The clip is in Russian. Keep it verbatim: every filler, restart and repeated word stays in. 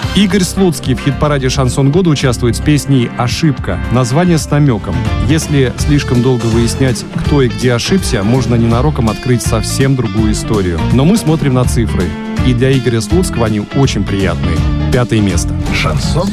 Игорь Слуцкий в хит-параде «Шансон года» участвует с песней «Ошибка». Название с намеком. Если слишком долго выяснять, кто и где ошибся, можно ненароком открыть совсем другую историю. Но мы смотрим на цифры. И для Игоря Слуцкого они очень приятные. Пятое место. Шансон.